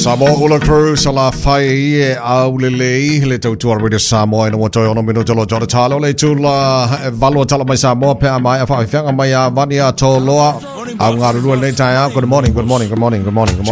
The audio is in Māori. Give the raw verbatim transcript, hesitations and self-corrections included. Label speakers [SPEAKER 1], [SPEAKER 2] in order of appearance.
[SPEAKER 1] Samoa Ula Crew, Sala Fai, Aulele, Little to Radio Samoa, and what I on a minute to Talo, Letula, Valo Talama Samoa, Pamaya, Fanga Maya, Vania Toloa. I'm going to do a late time. Good morning, good morning, good morning, good morning, good morning.